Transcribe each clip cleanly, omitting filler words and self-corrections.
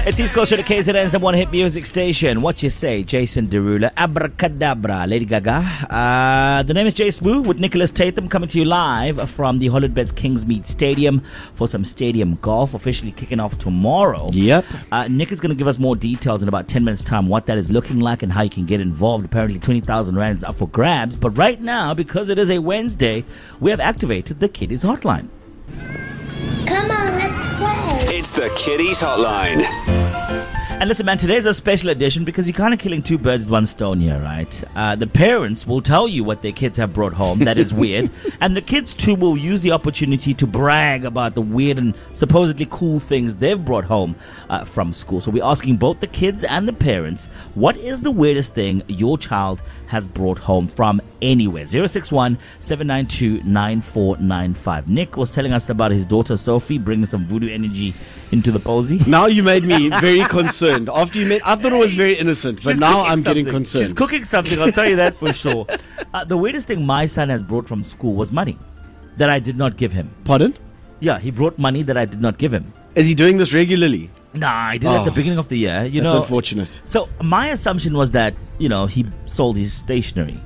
It's East Coast Radio KZN's the one hit music station. What you say, Jason Derulo, Abracadabra, Lady Gaga. The name is Jay Smooth with Nicholas Tatham coming to you live from the Hollywood Kingsmead Stadium for some stadium golf, officially kicking off tomorrow. Yep. Nick is going to give us more details in about 10 minutes' time, what that is looking like and how you can get involved. Apparently 20,000 Rand is up for grabs. But right now, because it is a Wednesday, we have activated the Kiddies Hotline. Come on, let's play. It's the Kiddies Hotline. And listen, man, today's a special edition because you're kind of killing two birds with one stone here, right? The parents will tell you what their kids have brought home. That is weird. And the kids, too, will use the opportunity to brag about the weird and supposedly cool things they've brought home from school. So we're asking both the kids and the parents, what is the weirdest thing your child has brought home from anywhere? 061-792-9495. Nick was telling us about his daughter, Sophie, bringing some voodoo energy into the posy. Now you made me very concerned. After you I thought it was very innocent, but now I'm getting concerned. She's cooking something, I'll tell you that for sure. The weirdest thing my son has brought from school was money that I did not give him. Pardon? Yeah, he brought money that I did not give him. Is he doing this regularly? Nah, I did it at the beginning of the year. That's unfortunate. So my assumption was that, he sold his stationery.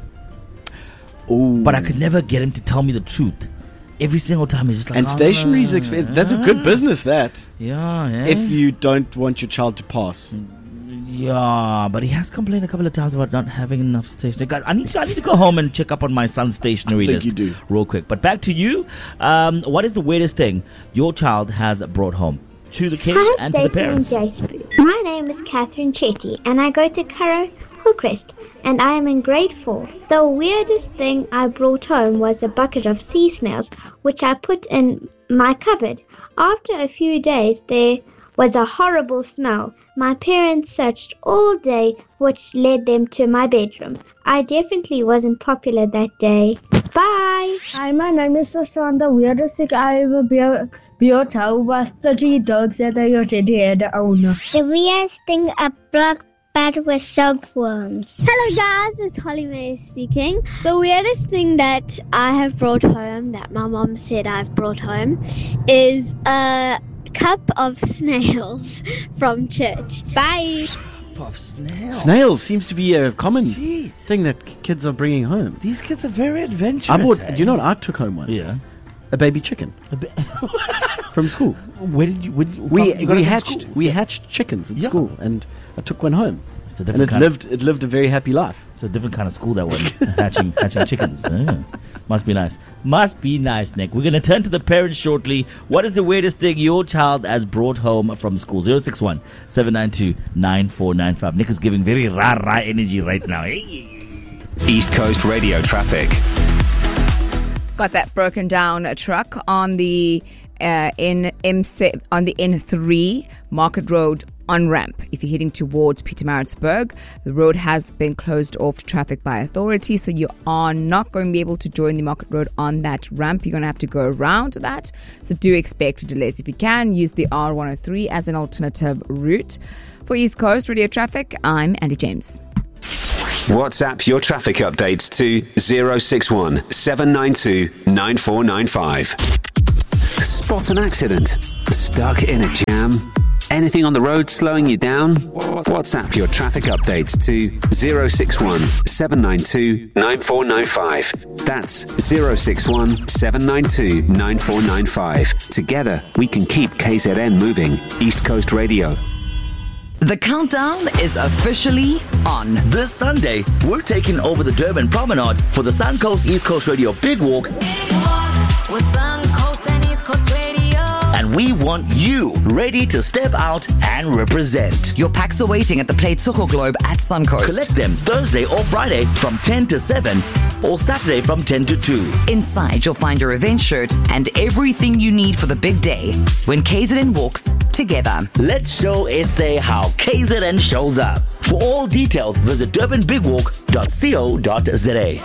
Ooh. But I could never get him to tell me the truth. Every single time he's just like... And stationery is expensive. That's a good business, that. Yeah. If you don't want your child to pass. Yeah, but he has complained a couple of times about not having enough stationery. Guys, I need to go home and check up on my son's stationery list. You do. Real quick. But back to you. What is the weirdest thing your child has brought home? To the kids and to the parents. My name is Catherine Chetty, and I go to Currow Hillcrest, and I am in grade 4. The weirdest thing I brought home was a bucket of sea snails, which I put in my cupboard. After a few days, there was a horrible smell. My parents searched all day, which led them to my bedroom. I definitely wasn't popular that day. Bye! Hi, my name is Sashan. The weirdest thing I ever brought home was 30 dogs that I already had the owner. The weirdest thing I brought back was silkworms. Hello guys, it's Holly Mae speaking. The weirdest thing that I have brought home, that my mom said I've brought home, is a cup of snails from church. Bye! Of snails. Snails seems to be a common Jeez. thing that kids are bringing home. These kids are very adventurous. I bought, do you know what I took home once? Yeah. A baby chicken. From school. Where did you? We hatched chickens at school, and I took one home. And it lived a very happy life. It's a different kind of school, that one. hatching chickens. Yeah. Must be nice. Must be nice, Nick. We're going to turn to the parents shortly. What is the weirdest thing your child has brought home from school? 061-792-9495. Nick is giving very rah-rah energy right now. East Coast Radio traffic. Got that broken down truck on the N3 Market Road on-ramp. If you're heading towards Pietermaritzburg, the road has been closed off to traffic by authorities, so you are not going to be able to join the Market Road on that ramp. You're going to have to go around that, so do expect delays. If you can, use the R103 as an alternative route. For East Coast Radio Traffic, I'm Andy James. WhatsApp your traffic updates to 061 792 9495. Spot an accident? Stuck in a jam? Anything on the road slowing you down? WhatsApp your traffic updates to 061 792 9495. That's 061 792 9495. Together, we can keep KZN moving. East Coast Radio. The countdown is officially on. This Sunday, we're taking over the Durban Promenade for the Suncoast East Coast Radio Big Walk. With Suncoast and East Coast Radio. And we want you ready to step out and represent. Your packs are waiting at the Pleitsucho Globe at Suncoast. Collect them Thursday or Friday from 10 to 7 or Saturday from 10 to 2. Inside, you'll find your event shirt and everything you need for the big day when KZN walks together. Let's show SA how KZN shows up. For all details, visit durbanbigwalk.co.za.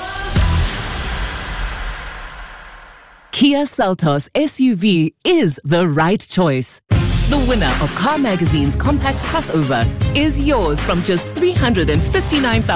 Kia Seltos SUV is the right choice. The winner of Car Magazine's Compact Crossover is yours from just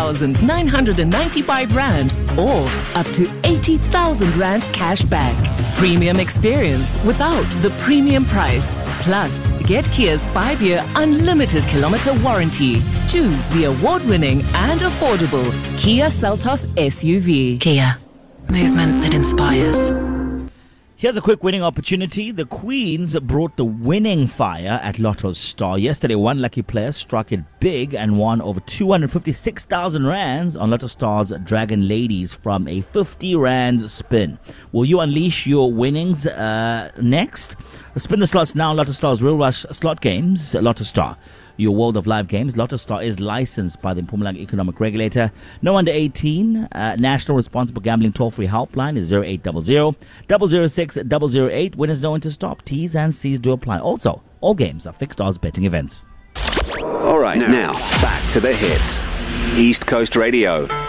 359,995 Rand or up to 80,000 Rand cash back. Premium experience without the premium price. Plus, get Kia's 5-year unlimited kilometer warranty. Choose the award-winning and affordable Kia Seltos SUV. Kia. Movement that inspires. Here's a quick winning opportunity. The Queens brought the winning fire at Lotto Star. Yesterday, one lucky player struck it big and won over 256,000 rands on Lotto Star's Dragon Ladies from a 50 rands spin. Will you unleash your winnings next? Spin the slots now. Lotto Star's Real Rush slot games. Lotto Star, your world of live games. Lotto Star is licensed by the Mpumalanga Economic Regulator. No under 18. National Responsible Gambling toll-free helpline is 0800 006 008. Winners know when to stop. T's and C's do apply. Also, all games are fixed odds betting events. All right, now back to the hits. East Coast Radio.